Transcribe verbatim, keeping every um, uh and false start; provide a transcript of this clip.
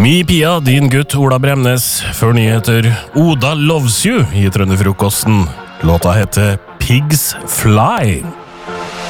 Mi Pia, din gutt Ola Bremnes, før nyheter Oda Loves You i Trønderfrokosten. Låta heter Pigs Fly.